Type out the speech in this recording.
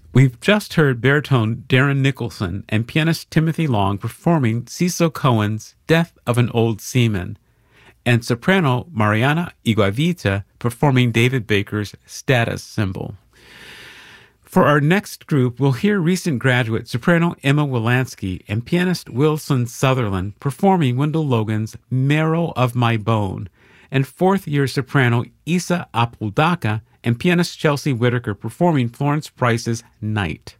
We've just heard baritone Darren Nicholson and pianist Timothy Long performing Cecil Cohen's Death of an Old Seaman, and soprano Mariana Iguavita performing David Baker's Status Symbol. For our next group, we'll hear recent graduate soprano Emma Wilansky and pianist Wilson Sutherland performing Wendell Logan's Marrow of My Bone, and fourth-year soprano Isa Apoldaka and pianist Chelsea Whitaker performing Florence Price's Night.